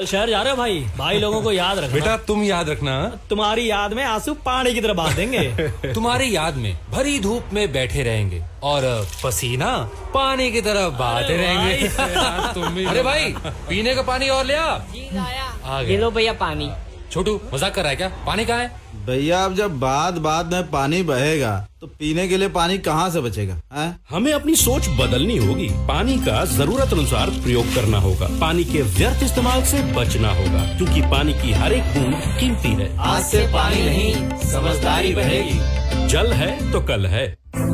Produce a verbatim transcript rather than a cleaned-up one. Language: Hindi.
शहर जा रहे हो भाई? भाई लोगों को याद रखना। बेटा तुम याद रखना, तुम्हारी याद में आंसू पानी की तरह बहा देंगे। तुम्हारी याद में भरी धूप में बैठे रहेंगे और पसीना पानी की तरह बहाते रहेंगे। तुम भी अरे भाई पीने का पानी और ले आ। आ ये लो भैया पानी। छोटू मजाक कर रहा है क्या? पानी कहाँ है? भैया अब जब बाद बाद में पानी बहेगा तो पीने के लिए पानी कहाँ से बचेगा? है? हमें अपनी सोच बदलनी होगी। पानी का जरूरत अनुसार प्रयोग करना होगा। पानी के व्यर्थ इस्तेमाल से बचना होगा, क्योंकि पानी की हर एक बूंद कीमती है। आज से पानी नहीं, समझदारी बढ़ेगी। जल है तो कल है।